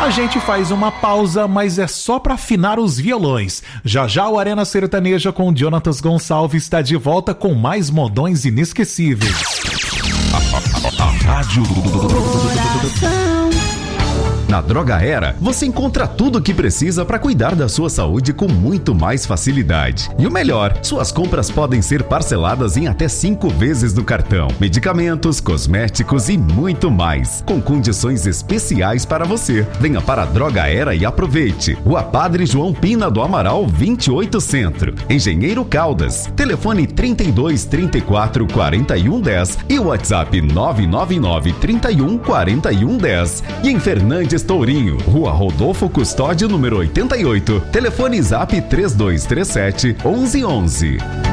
A gente faz uma pausa, mas é só para afinar os violões. Já já o Arena Sertaneja com Jonatas Gonçalves está de volta com mais modões inesquecíveis. A Rádio Na Droga Era, você encontra tudo o que precisa para cuidar da sua saúde com muito mais facilidade. E o melhor, suas compras podem ser parceladas em até 5 vezes no cartão. Medicamentos, cosméticos e muito mais, com condições especiais para você. Venha para a Droga Era e aproveite. Rua Padre João Pina do Amaral, 28 Centro, Engenheiro Caldas. Telefone 32 34 41 10 e o WhatsApp 999 31 41 10. E em Fernandes Tourinho, Rua Rodolfo Custódio, número 88. Telefone Zap 3237 1111.